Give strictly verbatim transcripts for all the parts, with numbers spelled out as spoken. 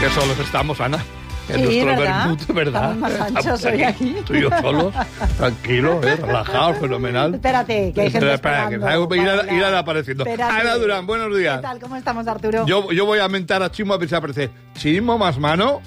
Que solos estamos, Ana. En sí, nuestro ¿verdad? vermut, ¿verdad? Estamos más anchos hoy aquí. Tú y yo solos, tranquilo, ¿eh? Relajado, fenomenal. Espérate, que hay gente Espera, que esperando. irá, irá apareciendo. Espérate. Ana Durán, buenos días. ¿Qué tal? ¿Cómo estamos, Arturo? Yo, yo voy a mentar a Chimo a ver si aparece. ¿Chimo más mano?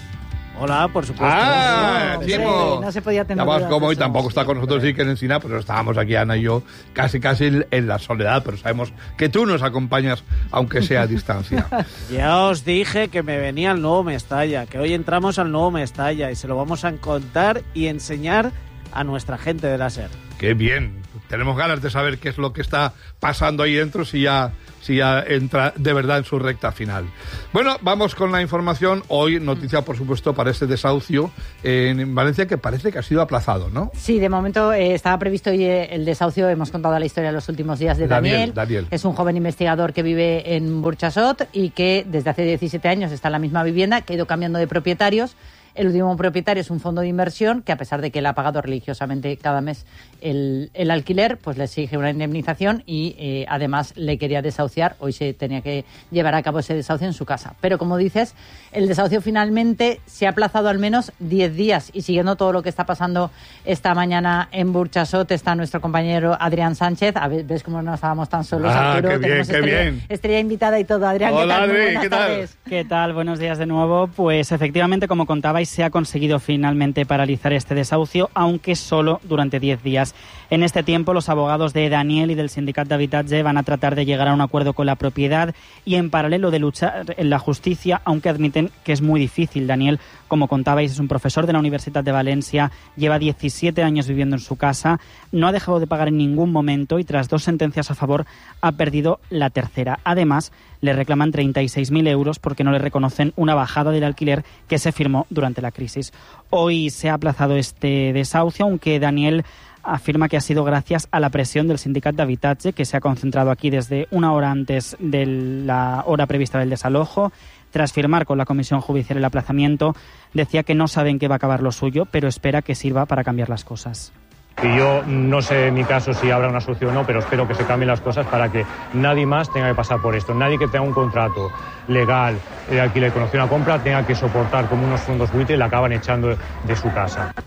Hola, por supuesto. ¡Ah, no, Chimo! hombre, no se podía tener Además, dudas como de hoy eso. tampoco está con nosotros Iker Encina, pero estábamos aquí, Ana y yo, casi casi en, en la soledad, pero sabemos que tú nos acompañas, aunque sea a distancia. Ya os dije que me venía el nuevo Mestalla, que hoy entramos al nuevo Mestalla y se lo vamos a contar y enseñar a nuestra gente de la SER. ¡Qué bien! Tenemos ganas de saber qué es lo que está pasando ahí dentro, si ya, si ya entra de verdad en su recta final. Bueno, vamos con la información. Hoy, noticia, por supuesto, para este desahucio en Valencia, que parece que ha sido aplazado, ¿no? Sí, de momento eh, estaba previsto hoy eh, el desahucio. Hemos contado la historia de los últimos días de Daniel. Daniel, Daniel. Es un joven investigador que vive en Burchasot y que desde hace diecisiete años está en la misma vivienda, que ha ido cambiando de propietarios. El último propietario es un fondo de inversión que, a pesar de que él ha pagado religiosamente cada mes el, el alquiler, pues le exige una indemnización y eh, además le quería desahuciar. Hoy se tenía que llevar a cabo ese desahucio en su casa. Pero, como dices, el desahucio finalmente se ha aplazado al menos diez días. Y siguiendo todo lo que está pasando esta mañana en Burchasot, está nuestro compañero Adrián Sánchez. A ver, ¿ves cómo no estábamos tan solos, Ah, Arturo? qué bien, Tenemos qué estrella, bien. estrella invitada y todo. Adrián, Hola, ¿qué tal? Muy Adri, buenas ¿qué tal? tardes. ¿Qué tal? Buenos días de nuevo. Pues efectivamente, como contabais, se ha conseguido finalmente paralizar este desahucio, aunque solo durante diez días. En este tiempo, los abogados de Daniel y del Sindicat d'Habitatge van a tratar de llegar a un acuerdo con la propiedad y, en paralelo, de luchar en la justicia, aunque admiten que es muy difícil. Daniel, como contabais, es un profesor de la Universidad de Valencia, lleva diecisiete años viviendo en su casa, no ha dejado de pagar en ningún momento y, tras dos sentencias a favor, ha perdido la tercera. Además, le reclaman treinta y seis mil euros porque no le reconocen una bajada del alquiler que se firmó durante la crisis. Hoy se ha aplazado este desahucio, aunque Daniel afirma que ha sido gracias a la presión del Sindicat d'Habitatge, que se ha concentrado aquí desde una hora antes de la hora prevista del desalojo. Tras firmar con la Comisión Judicial el aplazamiento, decía que no sabe en qué va a acabar lo suyo, pero espera que sirva para cambiar las cosas. Y yo no sé en mi caso si habrá una solución o no, pero espero que se cambien las cosas para que nadie más tenga que pasar por esto. Nadie que tenga un contrato legal de alquiler con opción a compra tenga que soportar como unos fondos buitre y la acaban echando de su casa.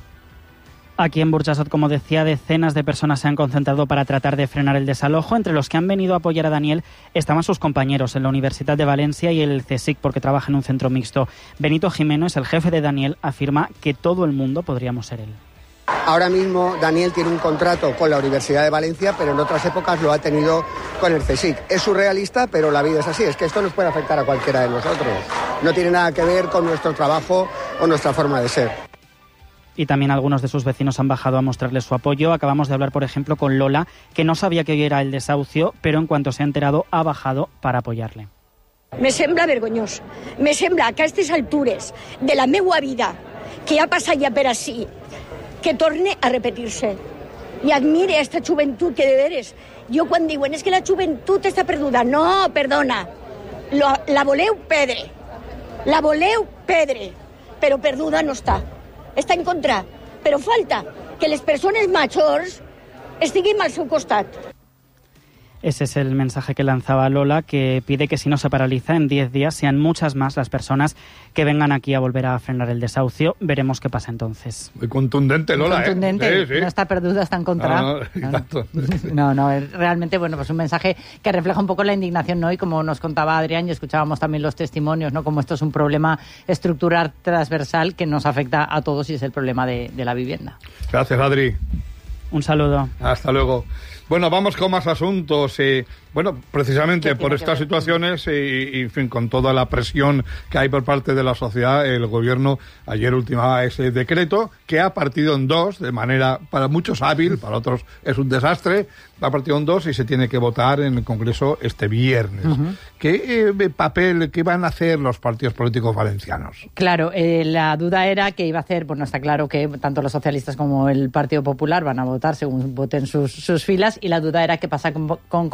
Aquí en Burchasot, como decía, decenas de personas se han concentrado para tratar de frenar el desalojo. Entre los que han venido a apoyar a Daniel estaban sus compañeros en la Universidad de Valencia y el CSIC, porque trabaja en un centro mixto. Benito Jiménez, el jefe de Daniel, afirma que todo el mundo podríamos ser él. Ahora mismo Daniel tiene un contrato con la Universidad de Valencia, pero en otras épocas lo ha tenido con el CSIC. Es surrealista, pero la vida es así. Es que esto nos puede afectar a cualquiera de nosotros. No tiene nada que ver con nuestro trabajo o nuestra forma de ser. Y también algunos de sus vecinos han bajado a mostrarles su apoyo. Acabamos de hablar, por ejemplo, con Lola, que no sabía que hoy era el desahucio, pero en cuanto se ha enterado ha bajado para apoyarle. Me sembla vergonyós. Me sembla que a aquestes altures de la meua vida, que ha passat ja per ací, que torne a repetir-se. I admire esta joventut que de veres... Jo quan diuen és que la joventut està perduda, no, perdona, la, la voleu perdre, la voleu perdre, però perduda no està. Està en contra, però falta que les persones majors estiguin al seu costat. Ese es el mensaje que lanzaba Lola, que pide que si no se paraliza en diez días sean muchas más las personas que vengan aquí a volver a frenar el desahucio. Veremos qué pasa entonces. Muy contundente, Lola. Muy contundente. ¿eh? Sí, sí. No está perduda, está en contra. No, no, exacto. No, no, es realmente, bueno, pues un mensaje que refleja un poco la indignación, ¿no? Y como nos contaba Adrián, y escuchábamos también los testimonios, ¿no? Como esto es un problema estructural transversal que nos afecta a todos y es el problema de, de la vivienda. Gracias, Adri. Un saludo. Hasta luego. Bueno, vamos con más asuntos. Eh, bueno, precisamente por estas situaciones y, y, en fin, con toda la presión que hay por parte de la sociedad, el gobierno ayer ultimaba ese decreto que ha partido en dos, de manera para muchos hábil, para otros es un desastre. Ha partido en dos y se tiene que votar en el Congreso este viernes. Uh-huh. ¿Qué eh, papel, qué van a hacer los partidos políticos valencianos? Claro, eh, la duda era que iba a hacer, bueno, está claro que tanto los socialistas como el Partido Popular van a votar según voten sus, sus filas, y la duda era qué pasa con, con Compromís, porque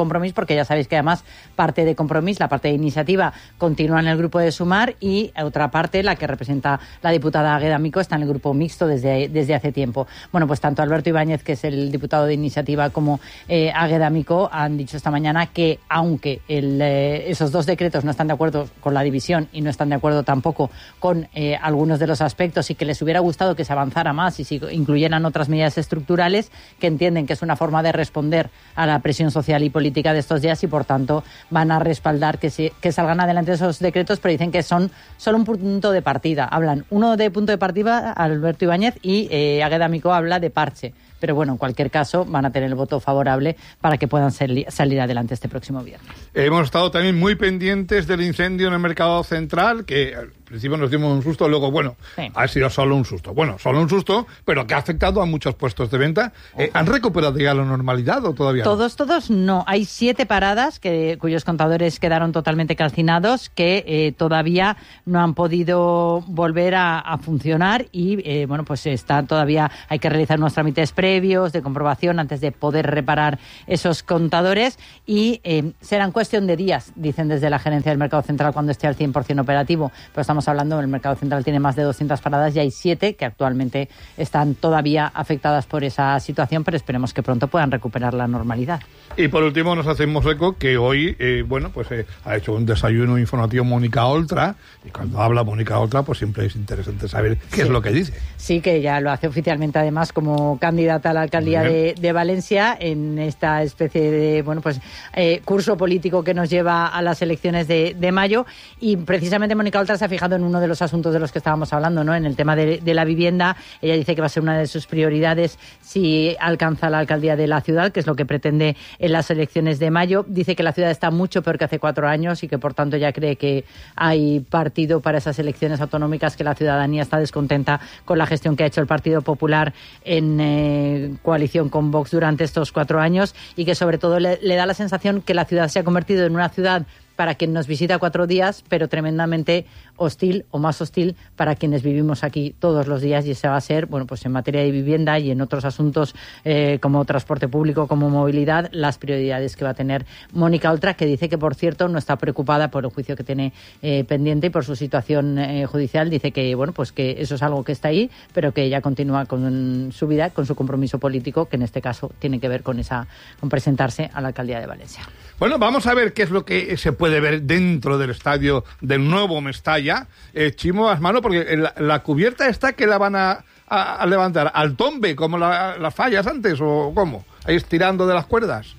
porque ya sabéis que además parte de Compromís, la parte de Iniciativa, continúa en el grupo de Sumar y otra parte, la que representa la diputada Águeda Amico, está en el grupo mixto desde, desde hace tiempo. Bueno, pues tanto Alberto Ibáñez, que es el diputado de Iniciativa, como eh, Águeda Amico han dicho esta mañana que aunque el, eh, esos dos decretos no están de acuerdo con la división y no están de acuerdo tampoco con eh, algunos de los aspectos y que les hubiera gustado que se avanzara más y si incluyeran otras medidas estructurales, que entienden que es una forma de responder a la presión social y política de estos días y por tanto van a respaldar que, se, que salgan adelante esos decretos, pero dicen que son solo un punto de partida. Hablan uno de punto de partida, Alberto Ibáñez, y eh, Águeda Amico habla de parche. Pero bueno, en cualquier caso van a tener el voto favorable para que puedan salir, salir adelante este próximo viernes. Hemos estado también muy pendientes del incendio en el Mercado Central, que al principio nos dimos un susto, luego, bueno, sí. ha sido solo un susto. Bueno, solo un susto, pero que ha afectado a muchos puestos de venta. Eh, ¿Han recuperado ya la normalidad o todavía no? Todos, todos no. Hay siete paradas que, cuyos contadores quedaron totalmente calcinados que eh, todavía no han podido volver a, a funcionar y, eh, bueno, pues está todavía, hay que realizar unos trámites previos de comprobación antes de poder reparar esos contadores y eh, serán cuestión de días, dicen desde la gerencia del Mercado Central, cuando esté al cien por ciento operativo. Pero estamos hablando, el Mercado Central tiene más de doscientas paradas y hay siete que actualmente están todavía afectadas por esa situación, pero esperemos que pronto puedan recuperar la normalidad. Y por último nos hacemos eco que hoy, eh, bueno, pues eh, ha hecho un desayuno informativo Mónica Oltra, y cuando habla Mónica Oltra, pues siempre es interesante saber qué sí. es lo que dice. Sí, que ya lo hace oficialmente además como candidata a la alcaldía de, de Valencia en esta especie de, bueno, pues eh, curso político que nos lleva a las elecciones de, de mayo, y precisamente Mónica Oltra se ha fijado en uno de los asuntos de los que estábamos hablando, ¿no? En el tema de, de la vivienda. Ella dice que va a ser una de sus prioridades si alcanza la alcaldía de la ciudad, que es lo que pretende en las elecciones de mayo. Dice que la ciudad está mucho peor que hace cuatro años y que por tanto ya cree que hay partido para esas elecciones autonómicas, que la ciudadanía está descontenta con la gestión que ha hecho el Partido Popular en eh, coalición con Vox durante estos cuatro años y que sobre todo le, le da la sensación que la ciudad se ha convertido en una ciudad para quien nos visita cuatro días, pero tremendamente hostil o más hostil para quienes vivimos aquí todos los días, y ese va a ser, bueno, pues en materia de vivienda y en otros asuntos eh, como transporte público, como movilidad, las prioridades que va a tener Mónica Oltra, que dice que, por cierto, no está preocupada por el juicio que tiene eh, pendiente y por su situación eh, judicial. Dice que, bueno, pues que eso es algo que está ahí, pero que ella continúa con su vida, con su compromiso político, que en este caso tiene que ver con esa, con presentarse a la alcaldía de Valencia. Bueno, vamos a ver qué es lo que se puede ver dentro del estadio del nuevo Mestalla. Eh, Chimo Asmano, porque la, la cubierta está que la van a, a, a levantar al tombe, como la, las fallas antes, o cómo, ahí estirando de las cuerdas.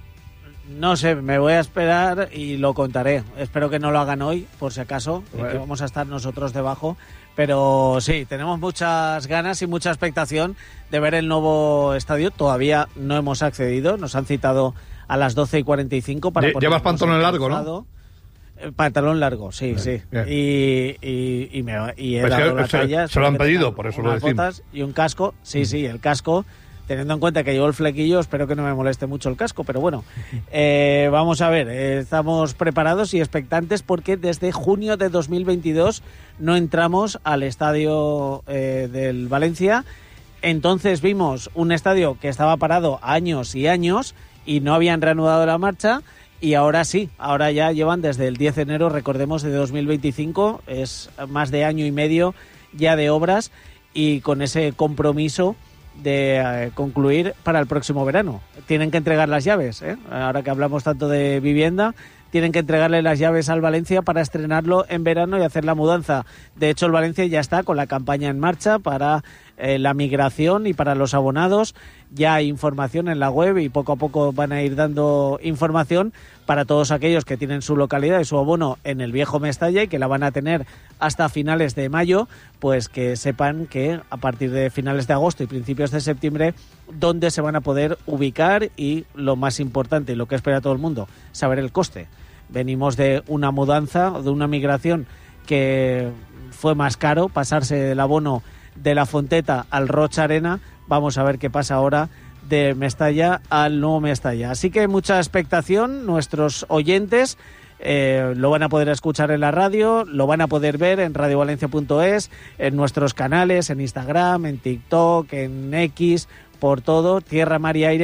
No sé, me voy a esperar y lo contaré. Espero que no lo hagan hoy, por si acaso, bueno. que vamos a estar nosotros debajo. Pero sí, tenemos muchas ganas y mucha expectación de ver el nuevo estadio. Todavía no hemos accedido, nos han citado a las doce y cuarenta y cinco para ponernos. Llevas pantalón largo, ¿no? Pantalón largo, sí, bien, sí. Bien. Y, y, y, me, y he pues dado que, la talla. Se, se lo han pedido, por eso lo decimos. Botas y un casco, sí, mm. sí, el casco. Teniendo en cuenta que llevo el flequillo, espero que no me moleste mucho el casco, pero bueno, eh, vamos a ver, eh, estamos preparados y expectantes porque desde junio de dos mil veintidós no entramos al estadio eh, del Valencia. Entonces vimos un estadio que estaba parado años y años y no habían reanudado la marcha, y ahora sí, ahora ya llevan desde el diez de enero, recordemos, de dos mil veinticinco, es más de año y medio ya de obras y con ese compromiso de eh, concluir para el próximo verano. Tienen que entregar las llaves, ¿eh? Ahora que hablamos tanto de vivienda, tienen que entregarle las llaves al Valencia para estrenarlo en verano y hacer la mudanza. De hecho, el Valencia ya está con la campaña en marcha para eh, la migración y para los abonados. Ya hay información en la web y poco a poco van a ir dando información para todos aquellos que tienen su localidad y su abono en el viejo Mestalla y que la van a tener hasta finales de mayo, pues que sepan que a partir de finales de agosto y principios de septiembre dónde se van a poder ubicar y, lo más importante y lo que espera todo el mundo, saber el coste. Venimos de una mudanza, de una migración que fue más caro, pasarse del abono de la Fonteta al Rocha Arena. Vamos a ver qué pasa ahora de Mestalla al nuevo Mestalla. Así que mucha expectación. Nuestros oyentes eh, lo van a poder escuchar en la radio, lo van a poder ver en radio valencia punto es, en nuestros canales, en Instagram, en TikTok, en X, por todo, tierra, mar y aire,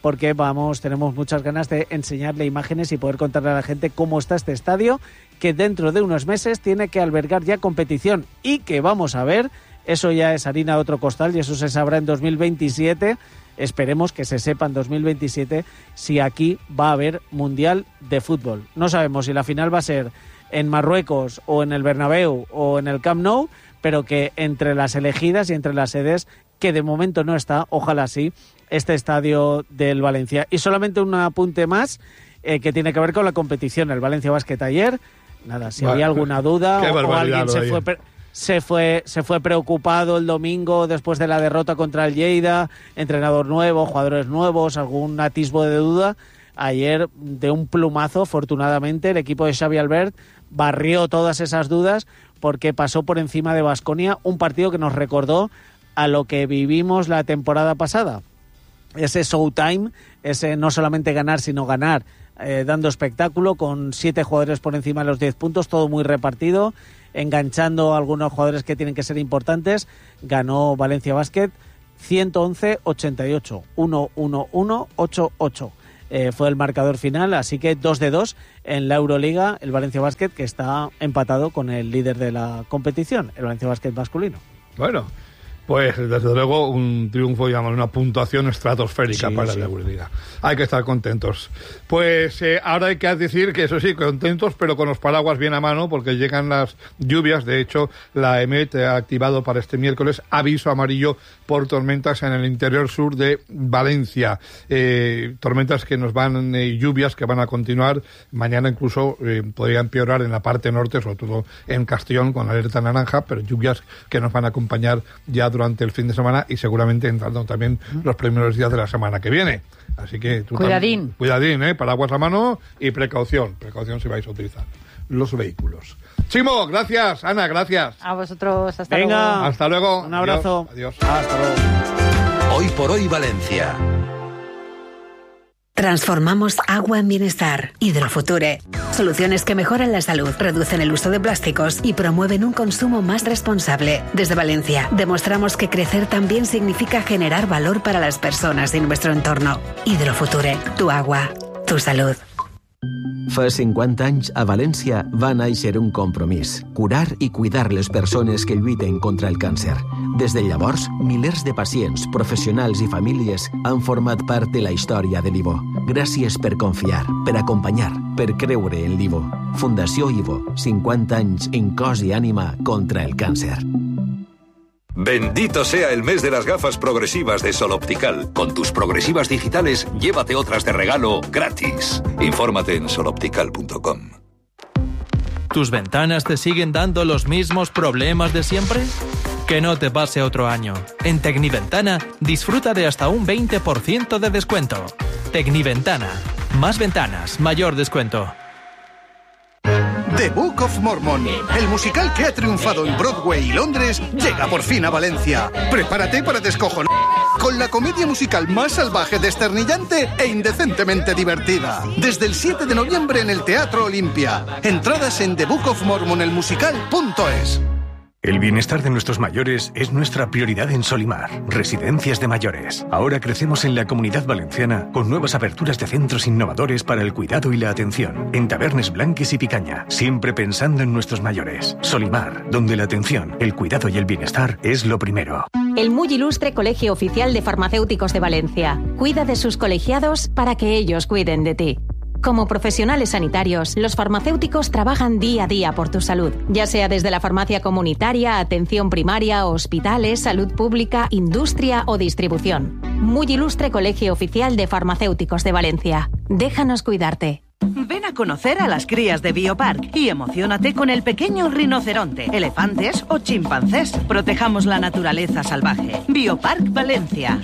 porque vamos, tenemos muchas ganas de enseñarle imágenes y poder contarle a la gente cómo está este estadio, que dentro de unos meses tiene que albergar ya competición y que vamos a ver, eso ya es harina de otro costal y eso se sabrá en dos mil veintisiete. Esperemos que se sepa en dos mil veintisiete si aquí va a haber Mundial de Fútbol. No sabemos si la final va a ser en Marruecos o en el Bernabéu o en el Camp Nou, pero que entre las elegidas y entre las sedes, que de momento no está, ojalá sí, este estadio del Valencia. Y solamente un apunte más eh, que tiene que ver con la competición. El Valencia Basket ayer, nada, si había alguna duda o, o alguien se fue... Per- Se fue, se fue preocupado el domingo después de la derrota contra el Lleida, entrenador nuevo, jugadores nuevos, algún atisbo de duda. Ayer, de un plumazo, afortunadamente, el equipo de Xavi Albert barrió todas esas dudas porque pasó por encima de Baskonia, un partido que nos recordó a lo que vivimos la temporada pasada. Ese showtime, ese no solamente ganar, sino ganar, eh, dando espectáculo, con siete jugadores por encima de los diez puntos, todo muy repartido, enganchando a algunos jugadores que tienen que ser importantes. Ganó Valencia Basket ciento once a ochenta y ocho, uno uno uno ocho ocho. Eh, fue el marcador final, así que dos de dos en la Euroliga, el Valencia Basket, que está empatado con el líder de la competición, el Valencia Basket masculino. Bueno, pues desde luego un triunfo, digamos, una puntuación estratosférica Sí, para sí. la Euroliga. Hay que estar contentos. Pues eh, ahora hay que decir que eso sí, contentos, pero con los paraguas bien a mano, porque llegan las lluvias. De hecho, la E M E T ha activado para este miércoles aviso amarillo por tormentas en el interior sur de Valencia. Eh, tormentas que nos van, eh, lluvias que van a continuar. Mañana incluso eh, podría empeorar en la parte norte, sobre todo en Castellón, con alerta naranja, pero lluvias que nos van a acompañar ya durante el fin de semana y seguramente entrando también los primeros días de la semana que viene. Así que tú Cuidadín. También, cuidadín, ¿eh? Paraguas a mano y precaución. Precaución si vais a utilizar los vehículos. Chimo, gracias. Ana, gracias. A vosotros, hasta Venga. luego. Hasta luego. Un abrazo. Adiós. Hasta luego. Hoy por hoy Valencia. Transformamos agua en bienestar. Hidrofuture. Soluciones que mejoran la salud, reducen el uso de plásticos y promueven un consumo más responsable. Desde Valencia, demostramos que crecer también significa generar valor para las personas y nuestro entorno. Hidrofuture. Tu agua. Tu salud. Fa cinquanta anys, a València va néixer un compromís: curar i cuidar les persones que lluiten contra el càncer. Des de llavors, milers de pacients, professionals i famílies han format part de la història de l'Ivo. Gràcies per confiar, per acompanyar, per creure en l'Ivo. Fundació Ivo, cinquanta anys en cos i ànima contra el càncer. Bendito sea el mes de las gafas progresivas de Sol Optical. Con tus progresivas digitales, llévate otras de regalo gratis. Infórmate en sol optical punto com. ¿Tus ventanas te siguen dando los mismos problemas de siempre? Que no te pase otro año. En Tecniventana, disfruta de hasta un veinte por ciento de descuento. Tecniventana. Más ventanas, mayor descuento. The Book of Mormon, el musical que ha triunfado en Broadway y Londres, llega por fin a Valencia. Prepárate para descojonar con la comedia musical más salvaje, desternillante e indecentemente divertida. Desde el siete de noviembre en el Teatro Olimpia. Entradas en the book of mormon el musical punto es. El bienestar de nuestros mayores es nuestra prioridad en Solimar, Residencias de Mayores. Ahora crecemos en la Comunidad Valenciana con nuevas aperturas de centros innovadores para el cuidado y la atención, en Tabernes Blanques y Picaña, siempre pensando en nuestros mayores. Solimar, donde la atención, el cuidado y el bienestar es lo primero. El muy ilustre Colegio Oficial de Farmacéuticos de Valencia. Cuida de sus colegiados para que ellos cuiden de ti. Como profesionales sanitarios, los farmacéuticos trabajan día a día por tu salud, ya sea desde la farmacia comunitaria, atención primaria, hospitales, salud pública, industria o distribución. Muy ilustre Colegio Oficial de Farmacéuticos de Valencia. Déjanos cuidarte. Ven a conocer a las crías de Biopark y emociónate con el pequeño rinoceronte, elefantes o chimpancés. Protejamos la naturaleza salvaje. Biopark Valencia.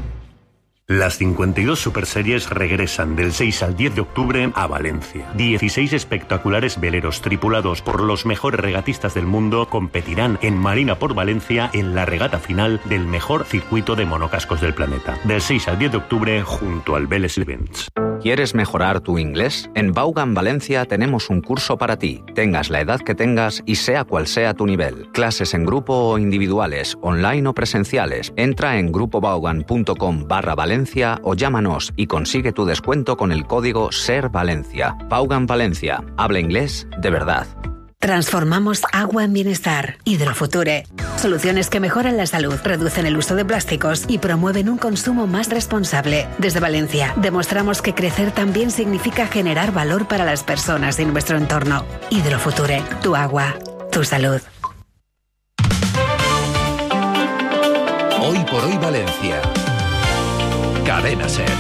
Las cincuenta y dos superseries regresan del seis al diez de octubre a Valencia. dieciséis espectaculares veleros tripulados por los mejores regatistas del mundo competirán en Marina por Valencia en la regata final del mejor circuito de monocascos del planeta. Del seis al diez de octubre junto al Vélez Events. ¿Quieres mejorar tu inglés? En Vaughan Valencia tenemos un curso para ti, tengas la edad que tengas y sea cual sea tu nivel. Clases en grupo o individuales, online o presenciales. Entra en grupovaughan.com barra Valencia o llámanos y consigue tu descuento con el código SERVALENCIA. Vaughan Valencia. Habla inglés de verdad. Transformamos agua en bienestar. Hidrofuture. Soluciones que mejoran la salud, reducen el uso de plásticos y promueven un consumo más responsable. Desde Valencia, demostramos que crecer también significa generar valor para las personas y nuestro entorno. Hidrofuture. Tu agua. Tu salud. Hoy por hoy Valencia. Cadena SER.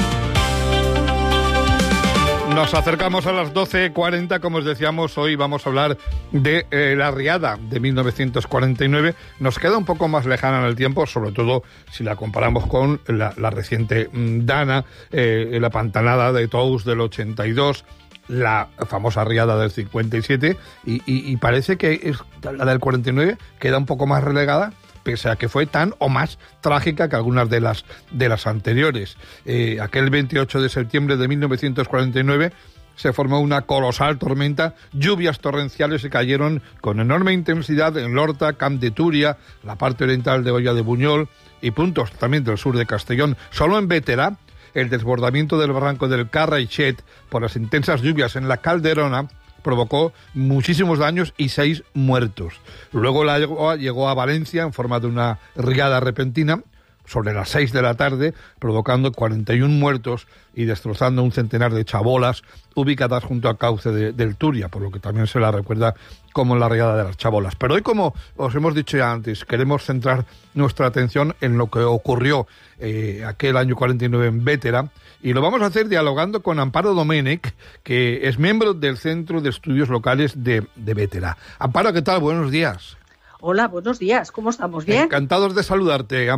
Nos acercamos a las doce cuarenta, como os decíamos, hoy vamos a hablar de eh, la riada de mil novecientos cuarenta y nueve. Nos queda un poco más lejana en el tiempo, sobre todo si la comparamos con la, la reciente mm, Dana, eh, la pantanada de Tous del ochenta y dos, la famosa riada del cincuenta y siete, y, y, y parece que es, la del cuarenta y nueve queda un poco más relegada, pese a que fue tan o más trágica que algunas de las de las anteriores. Eh, aquel veintiocho de septiembre de mil novecientos cuarenta y nueve se formó una colosal tormenta, lluvias torrenciales que cayeron con enorme intensidad en Lorta, Camp de Túria, la parte oriental de Olla de Buñol y puntos también del sur de Castellón. Solo en Bétera, el desbordamiento del barranco del Carraixet por las intensas lluvias en la Calderona provocó muchísimos daños y seis muertos. Luego la llegó, llegó a Valencia en forma de una riada repentina sobre las seis de la tarde, provocando cuarenta y uno muertos y destrozando un centenar de chabolas ubicadas junto al cauce de, del Turia, por lo que también se la recuerda como la riada de las chabolas. Pero hoy, como os hemos dicho ya antes, queremos centrar nuestra atención en lo que ocurrió eh, aquel año cuarenta y nueve en Bétera, y lo vamos a hacer dialogando con Amparo Domènech, que es miembro del Centro de Estudios Locales de, de Bétera. Amparo, ¿qué tal? Buenos días. Hola, buenos días. ¿Cómo estamos? ¿Bien? Encantados de saludarte.